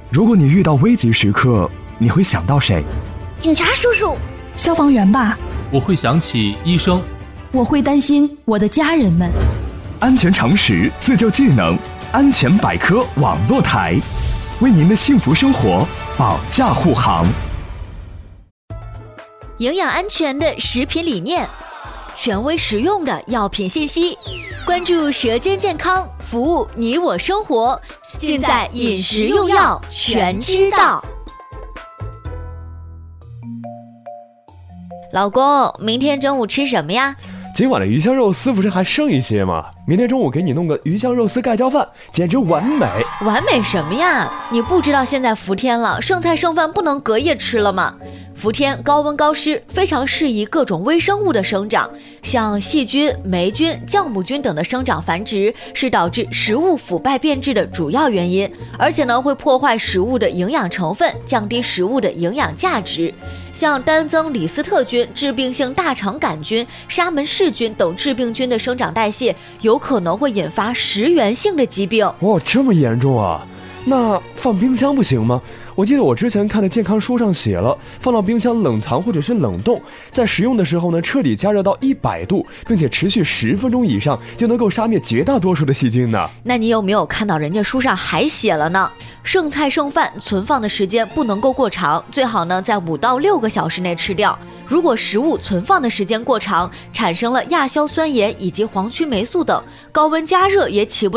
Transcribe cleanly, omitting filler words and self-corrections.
如果你遇到危急时刻，你会想到谁？ 警察叔叔， 消防员吧。 我会想起医生。 我会担心我的家人们。 安全常识，自救技能，安全百科网络台，为您的幸福生活保驾护航。 营养安全的食品理念，权威实用的药品信息，关注舌尖健康，服务你我生活，尽在饮食用药全知道。老公，明天中午吃什么呀？ 今晚的鱼香肉丝不是还剩一些吗？明天中午给你弄个鱼香肉丝盖浇饭，简直完美。 完美什么呀？你不知道现在伏天了，剩菜剩饭不能隔夜吃了吗？伏天高温高湿，非常适宜各种微生物的生长，像细菌、霉菌、酵母菌等的生长繁殖，是导致食物腐败变质的主要原因，而且呢会破坏食物的营养成分，降低食物的营养价值。像单增李斯特菌、致病性大肠杆菌、沙门氏菌等致病菌的生长代谢，有可能会引发食源性的疾病。 哇，这么严重啊？那放冰箱不行吗？我记得我之前看的健康书上写了，放到冰箱冷藏或者是冷冻，在食用的时候呢，彻底加热到100度，并且持续10分钟以上，就能够杀灭绝大多数的细菌呢。 那你有没有看到人家书上还写了呢？剩菜剩饭存放的时间不能够过长，最好呢在5到6个小时内吃掉。如果食物存放的时间过长，产生了亚硝酸盐以及黄曲霉素等，高温加热也起不